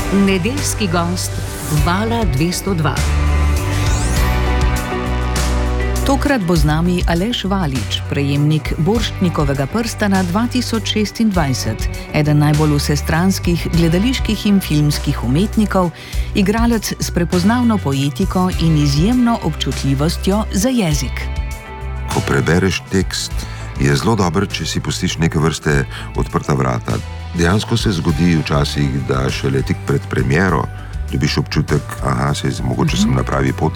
Nedeljski gost Vala 202. Tokrat bo z nami Aleš Valič, prejemnik Borštnikovega prstana 2026, eden najbolj vsestranskih gledaliških in filmskih umetnikov, igralec s prepoznavno poetiko in izjemno občutljivostjo za jezik. Ko prebereš tekst, je zelo dobro, če si pustiš neke vrste odprta vrata. Dejansko se zgodi včasih, da šele tik pred premiero dobiš občutek, mogoče sem na pravi poti.